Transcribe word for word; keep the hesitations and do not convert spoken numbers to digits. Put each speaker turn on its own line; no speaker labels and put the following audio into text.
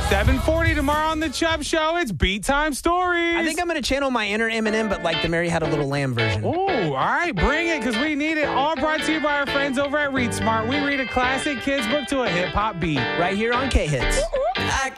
seven forty tomorrow on The Chubb Show. It's Beat Time Stories.
I think I'm going to channel my inner Eminem, but like the Mary Had a Little Lamb version.
Oh, all right. Bring it, because we need it. All brought to you by our friends over at Read Smart. We read a classic kids book to a hip-hop beat.
Right here on K-Hits.